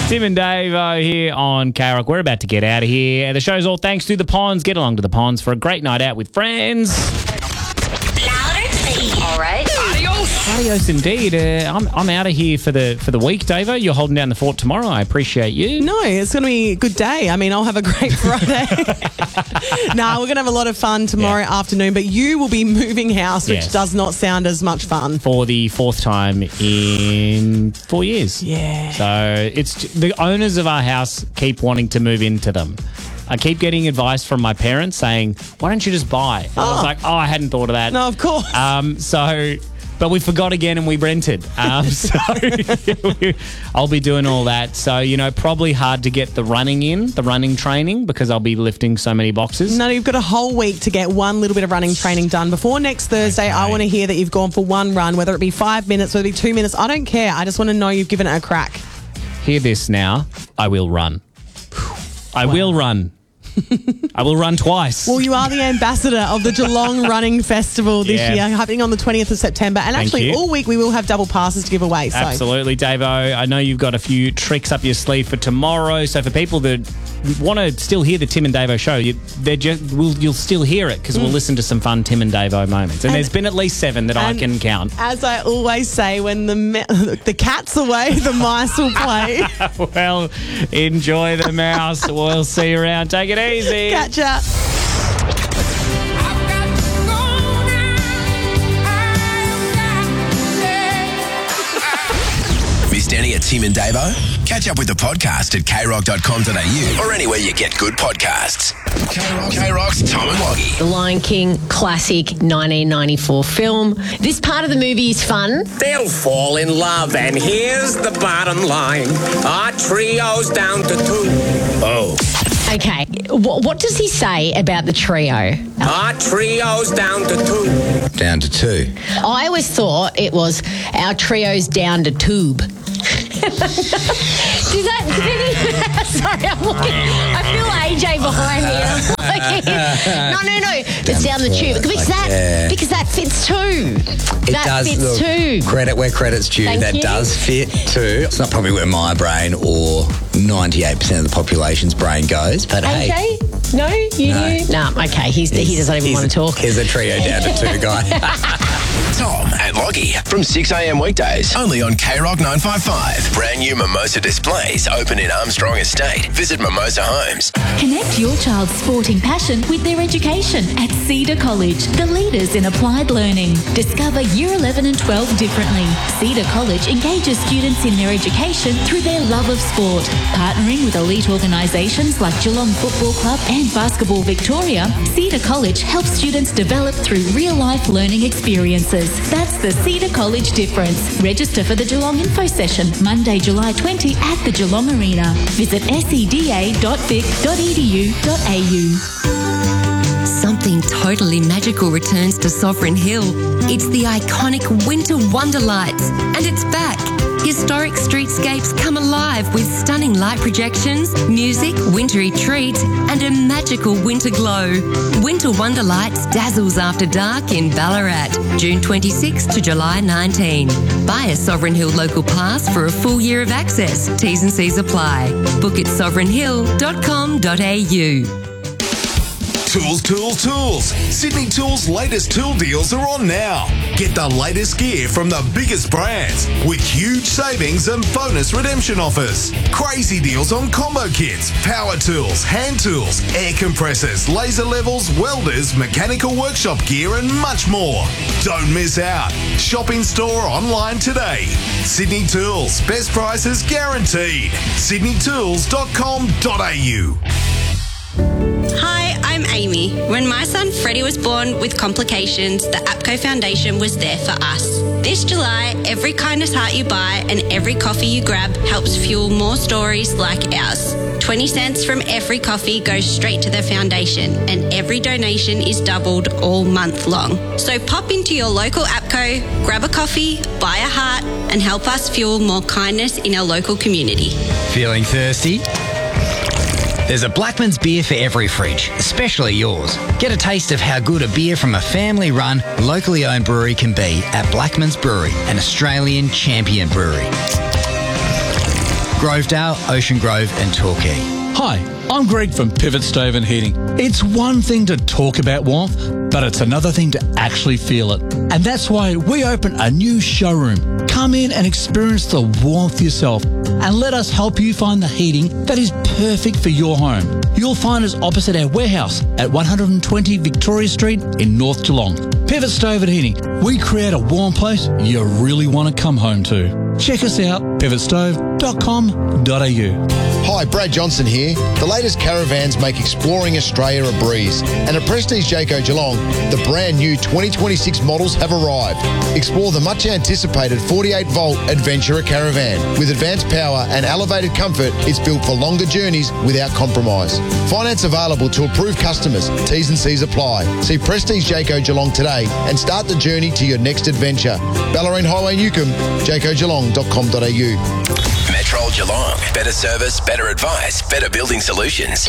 Tim and Dave here on K-Rock. We're about to get out of here. The show's all thanks to the Ponds. Get along to the Ponds for a great night out with friends. All right. Adios indeed. I'm out of here for the week, Davo. You're holding down the fort tomorrow. I appreciate you. No, it's going to be a good day. I mean, I'll have a great Friday. We're going to have a lot of fun tomorrow afternoon, but you will be moving house, which does not sound as much fun. For the fourth time in 4 years. Yeah. So it's the owners of our house keep wanting to move into them. I keep getting advice from my parents saying, why don't you just buy? And I was like, I hadn't thought of that. No, of course. But we forgot again and we rented. So I'll be doing all that. So, probably hard to get the running training because I'll be lifting so many boxes. No, you've got a whole week to get one little bit of running training done. Before next Thursday, okay. I want to hear that you've gone for one run, whether it be 5 minutes, whether it be 2 minutes. I don't care. I just want to know you've given it a crack. Hear this now. I will run. I will run. I will run twice. Well, you are the ambassador of the Geelong Running Festival this year, happening on the 20th of September. And actually, all week we will have double passes to give away. So. Absolutely, Davo. I know you've got a few tricks up your sleeve for tomorrow. So for people that want to still hear the Tim and Davo show, you'll still hear it because we'll listen to some fun Tim and Davo moments. And there's been at least 7 that I can count. As I always say, when the cat's away, the mice will play. Well, enjoy the mouse. We'll see you around. Take it easy. Catch ya. Missed any of Tim and Davo? Catch up with the podcast at krock.com.au or anywhere you get good podcasts. K-Rock's Tom and Loggy. The Lion King classic 1994 film. This part of the movie is fun. They'll fall in love, and here's the bottom line. Our trio's down to 2. Oh. Okay, what does he say about the trio? Our trio's down to 2. Down to 2. I always thought it was our trio's down to tube. Sorry, I'm looking. I feel AJ behind me. No. It's down the tube. Because that fits too. That fits too. Credit where credit's due. Thank you. Does fit too. It's not probably where my brain or 98% of the population's brain goes. But AJ? Hey. No? You knew? No, okay. He doesn't even want to talk. Here's a trio down to 2 guy. Tom and Loggy from 6 a.m. weekdays. Only on K-Rock 955. Brand new Mimosa displays open in Armstrong Estate. Visit Mimosa Homes. Connect your child's sporting passion with their education at Cedar College, the leaders in applied learning. Discover Year 11 and 12 differently. Cedar College engages students in their education through their love of sport. Partnering with elite organisations like Geelong Football Club and Basketball Victoria, Cedar College helps students develop through real-life learning experiences. That's the Cedar College difference. Register for the Geelong Info Session, Monday, July 20 at the Geelong Arena. Visit seda.vic.edu.au. Something totally magical returns to Sovereign Hill. It's the iconic Winter Wonder Lights, and it's back. Historic streetscapes come alive with stunning light projections, music, wintry treats, and a magical winter glow. Winter Wonder Lights dazzles after dark in Ballarat, June 26 to July 19. Buy a Sovereign Hill local pass for a full year of access. T's and C's apply. Book at sovereignhill.com.au. Tools. Sydney Tools' latest tool deals are on now. Get the latest gear from the biggest brands with huge savings and bonus redemption offers. Crazy deals on combo kits, power tools, hand tools, air compressors, laser levels, welders, mechanical workshop gear and much more. Don't miss out. Shop in store or online today. Sydney Tools, best prices guaranteed. sydneytools.com.au. Hi, I'm Amy. When my son Freddie was born with complications, the APCO Foundation was there for us. This July, every kindness heart you buy and every coffee you grab helps fuel more stories like ours. 20 cents from every coffee goes straight to the foundation, and every donation is doubled all month long. So pop into your local APCO, grab a coffee, buy a heart, and help us fuel more kindness in our local community. Feeling thirsty? There's a Blackman's beer for every fridge, especially yours. Get a taste of how good a beer from a family-run, locally owned brewery can be at Blackman's Brewery, an Australian champion brewery. Grovedale, Ocean Grove and Torquay. Hi, I'm Greg from Pivot Stove and Heating. It's one thing to talk about warmth, but it's another thing to actually feel it. And that's why we open a new showroom. Come in and experience the warmth yourself and let us help you find the heating that is perfect for your home. You'll find us opposite our warehouse at 120 Victoria Street in North Geelong. Pivot Stove and Heating. We create a warm place you really want to come home to. Check us out, pivotstove.com.au. Hi, Brad Johnson here. The latest caravans make exploring Australia a breeze. And at Prestige Jayco Geelong, the brand new 2026 models have arrived. Explore the much anticipated 48-volt Adventurer Caravan. With advanced power and elevated comfort, it's built for longer journeys without compromise. Finance available to approved customers. T's and C's apply. See Prestige Jayco Geelong today and start the journey to your next adventure. Ballerine Highway Newcomb, jaycogeelong.com.au. Metro Geelong. Better service, better advice, better building solutions.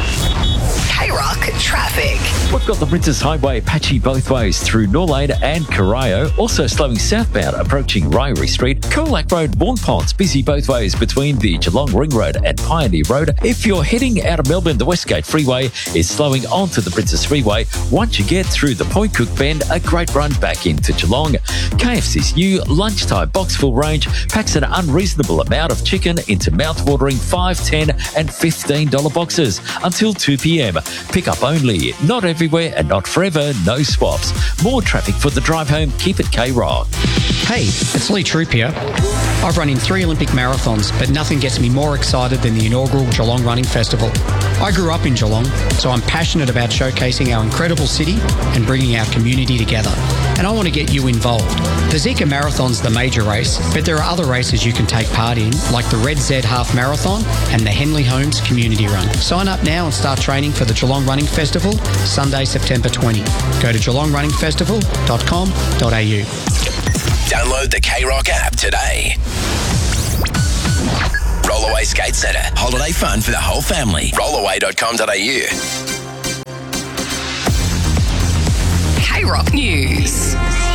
K-Rock traffic. We've got the Princess Highway patchy both ways through Norlade and Corio. Also slowing southbound approaching Ryrie Street. Colac Road, Vaughan Ponds busy both ways between the Geelong Ring Road and Pioneer Road. If you're heading out of Melbourne, the Westgate Freeway is slowing onto the Princess Freeway. Once you get through the Point Cook Bend, a great run back into Geelong. KFC's new lunchtime box full range packs an unreasonable amount of chicken into mouth-watering $5, $10 and $15 boxes until 2 p.m. Pick up only. Not everywhere and not forever. No swaps. More traffic for the drive home. Keep it K-Rock. Hey, it's Lee Troop here. I've run in 3 Olympic marathons, but nothing gets me more excited than the inaugural Geelong Running Festival. I grew up in Geelong, so I'm passionate about showcasing our incredible city and bringing our community together. And I want to get you involved. The Zika Marathon's the major race, but there are other races you can take part in, like the Red Z Half Marathon and the Henley Holmes Community Run. Sign up now and start training for the Geelong Running Festival, Sunday, September 20. Go to geelongrunningfestival.com.au. Download the K-Rock app today. Rollaway Skate Centre. Holiday fun for the whole family. Rollaway.com.au. K-Rock News.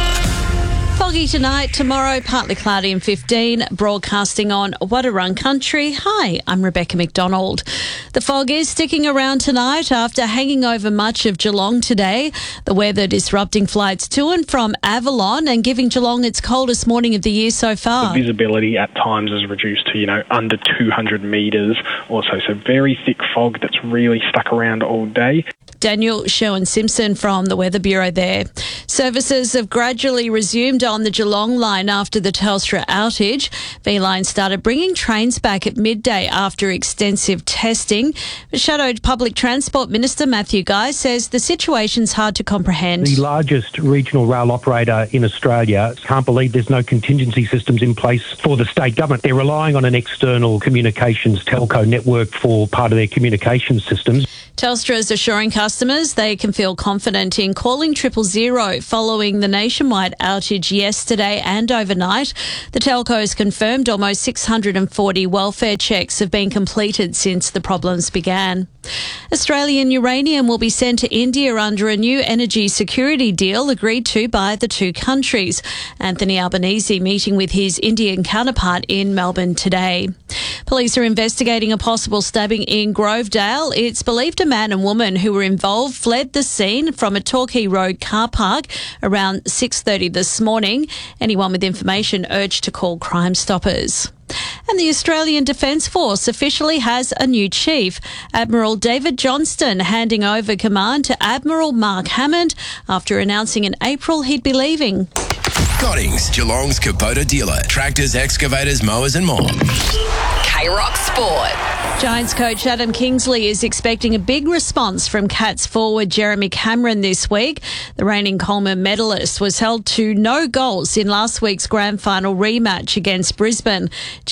Foggy tonight, tomorrow partly cloudy and 15, broadcasting on Wadawurrung Country. Hi, I'm Rebecca McDonald. The fog is sticking around tonight after hanging over much of Geelong today. The weather disrupting flights to and from Avalon and giving Geelong its coldest morning of the year so far. The visibility at times is reduced to, under 200 metres or so. So very thick fog that's really stuck around all day. Daniel Sherwin-Simpson from the Weather Bureau there. Services have gradually resumed on the Geelong line after the Telstra outage. V-Line started bringing trains back at midday after extensive testing. Shadowed Public Transport Minister Matthew Guy says the situation's hard to comprehend. The largest regional rail operator in Australia can't believe there's no contingency systems in place for the state government. They're relying on an external communications telco network for part of their communications systems. Telstra is assuring customers they can feel confident in calling 000 following the nationwide outage yesterday and overnight. The telco has confirmed almost 640 welfare checks have been completed since the problems began. Australian uranium will be sent to India under a new energy security deal agreed to by the two countries. Anthony Albanese meeting with his Indian counterpart in Melbourne today. Police are investigating a possible stabbing in Grovedale. It's believed a man and woman who were involved fled the scene from a Torquay Road car park around 6:30 this morning. Anyone with information urged to call Crime Stoppers. And the Australian Defence Force officially has a new chief, Admiral David Johnston, handing over command to Admiral Mark Hammond after announcing in April he'd be leaving. Goddings, Geelong's Kubota dealer. Tractors, excavators, mowers and more. K-Rock Sport. Giants coach Adam Kingsley is expecting a big response from Cats forward Jeremy Cameron this week. The reigning Coleman medalist was held to no goals in last week's grand final rematch against Brisbane.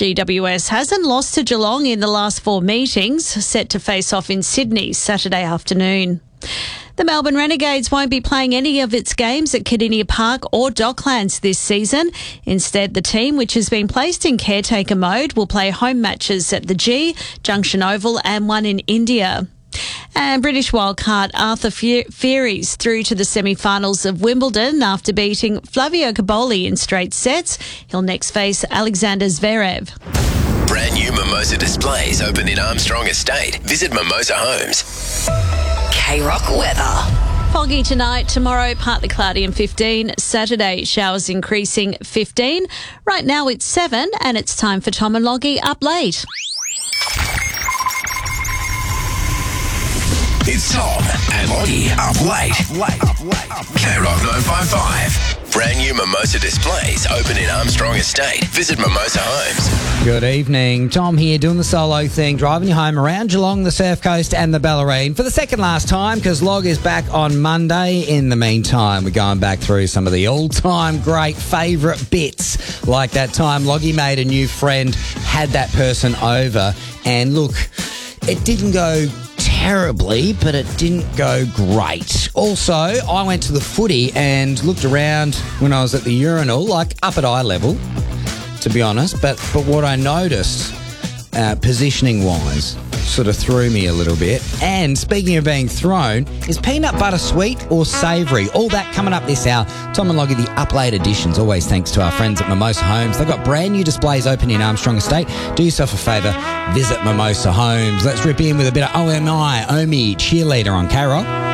GWS hasn't lost to Geelong in the last 4 meetings, set to face off in Sydney Saturday afternoon. The Melbourne Renegades won't be playing any of its games at Kardinia Park or Docklands this season. Instead, the team, which has been placed in caretaker mode, will play home matches at the G, Junction Oval and one in India. And British wildcard Arthur Fierys through to the semi-finals of Wimbledon after beating Flavio Cobolli in straight sets. He'll next face Alexander Zverev. Brand new Mimosa displays open in Armstrong Estate. Visit Mimosa Homes. K-Rock weather. Foggy tonight, tomorrow partly cloudy and 15. Saturday, showers increasing 15. Right now it's 7 and it's time for Tom and Loggy Up Late. It's Tom and Loggy Up Late. K-Rock 955. Brand new Mimosa displays open in Armstrong Estate. Visit Mimosa Homes. Good evening. Tom here doing the solo thing, driving you home around Geelong, the Surf Coast and the Bellarine for the second last time because Log is back on Monday. In the meantime, we're going back through some of the all-time great favourite bits, like that time Loggy made a new friend, had that person over, and look, it didn't go terribly, but it didn't go great. Also, I went to the footy and looked around when I was at the urinal, like up at eye level, to be honest. But what I noticed, positioning-wise, sort of threw me a little bit. And speaking of being thrown, is peanut butter sweet or savoury? All that coming up this hour. Tom and Loggy, the Up Late editions, always thanks to our friends at Mimosa Homes. They've got brand new displays open in Armstrong Estate. Do yourself a favour, visit Mimosa Homes. Let's rip in with a bit of OMI, Cheerleader on K-Rock.